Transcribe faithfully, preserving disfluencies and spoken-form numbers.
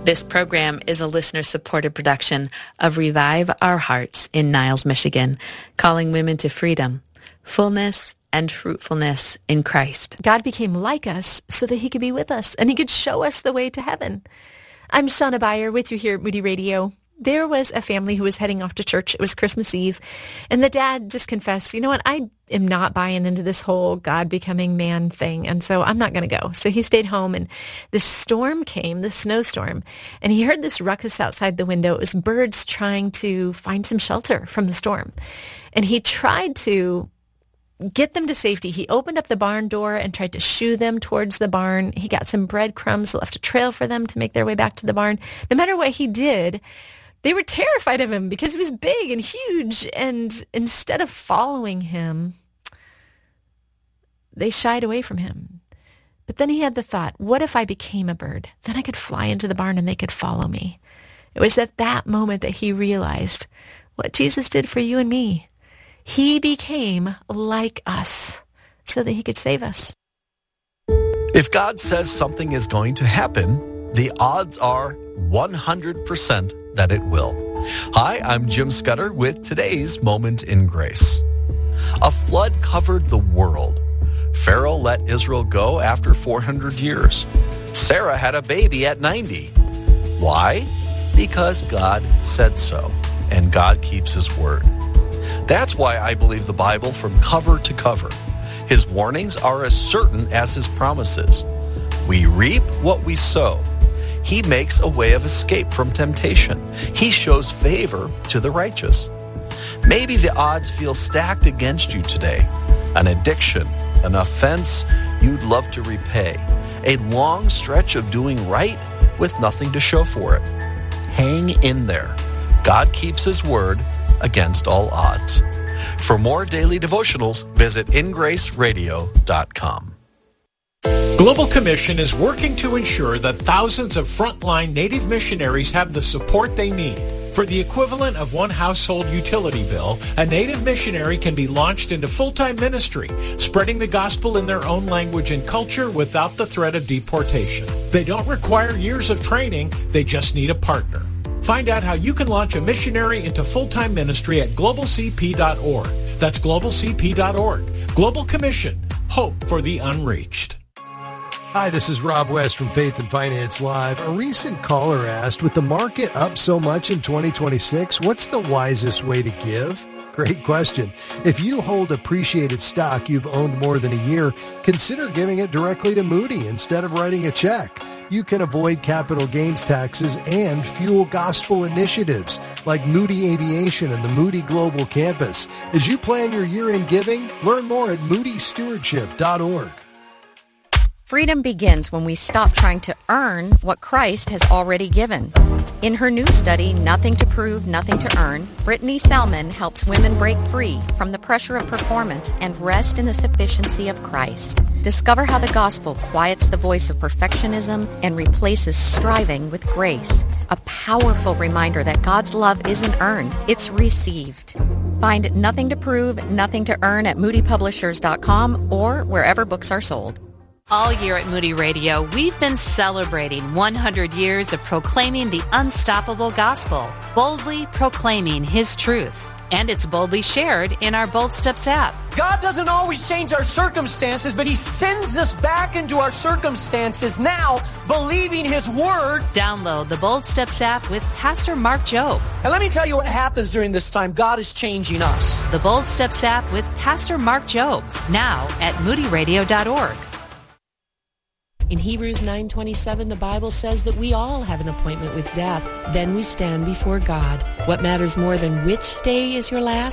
This program is a listener-supported production of Revive Our Hearts in Niles, Michigan, calling women to freedom, fullness, and fruitfulness in Christ. God became like us so that he could be with us and he could show us the way to heaven. I'm Shauna Beyer with you here at Moody Radio. There was a family who was heading off to church. It was Christmas Eve. And the dad just confessed, you know what, I am not buying into this whole God becoming man thing. And so I'm not going to go. So he stayed home and this storm came, this snowstorm. And he heard this ruckus outside the window. It was birds trying to find some shelter from the storm. And he tried to get them to safety. He opened up the barn door and tried to shoo them towards the barn. He got some breadcrumbs, left a trail for them to make their way back to the barn. No matter what he did, they were terrified of him because he was big and huge. And instead of following him, they shied away from him. But then he had the thought, what if I became a bird? Then I could fly into the barn and they could follow me. It was at that moment that he realized what Jesus did for you and me. He became like us so that he could save us. If God says something is going to happen, the odds are one hundred percent that it will. Hi, I'm Jim Scudder with today's Moment in Grace. A flood covered the world. Pharaoh let Israel go after four hundred years. Sarah had a baby at ninety. Why? Because God said so, and God keeps his word. That's why I believe the Bible from cover to cover. His warnings are as certain as his promises. We reap what we sow. He makes a way of escape from temptation. He shows favor to the righteous. Maybe the odds feel stacked against you today. An addiction, an offense you'd love to repay. A long stretch of doing right with nothing to show for it. Hang in there. God keeps his word against all odds. For more daily devotionals, visit in grace radio dot com. Global Commission is working to ensure that thousands of frontline Native missionaries have the support they need. For the equivalent of one household utility bill, a Native missionary can be launched into full-time ministry, spreading the gospel in their own language and culture without the threat of deportation. They don't require years of training, they just need a partner. Find out how you can launch a missionary into full-time ministry at global c p dot org. That's global c p dot org. Global Commission. Hope for the unreached. Hi, this is Rob West from Faith and Finance Live. A recent caller asked, with the market up so much in twenty twenty-six, what's the wisest way to give? Great question. If you hold appreciated stock you've owned more than a year, consider giving it directly to Moody instead of writing a check. You can avoid capital gains taxes and fuel gospel initiatives like Moody Aviation and the Moody Global Campus. As you plan your year-end giving, learn more at moody stewardship dot org. Freedom begins when we stop trying to earn what Christ has already given. In her new study, Nothing to Prove, Nothing to Earn, Brittany Salmon helps women break free from the pressure of performance and rest in the sufficiency of Christ. Discover how the gospel quiets the voice of perfectionism and replaces striving with grace. A powerful reminder that God's love isn't earned, it's received. Find Nothing to Prove, Nothing to Earn at moody publishers dot com or wherever books are sold. All year at Moody Radio, we've been celebrating one hundred years of proclaiming the unstoppable gospel, boldly proclaiming his truth. And it's boldly shared in our Bold Steps app. God doesn't always change our circumstances, but he sends us back into our circumstances now, believing his word. Download the Bold Steps app with Pastor Mark Jobe. And let me tell you what happens during this time. God is changing us. The Bold Steps app with Pastor Mark Jobe, now at moody radio dot org. In Hebrews nine twenty-seven, the Bible says that we all have an appointment with death. Then we stand before God. What matters more than which day is your last?